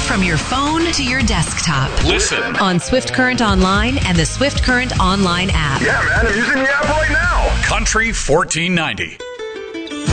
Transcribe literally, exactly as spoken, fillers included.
from your phone to your desktop. Listen on Swift Current Online and the Swift Current Online app. Yeah, man, I'm using the app right now. Country fourteen ninety.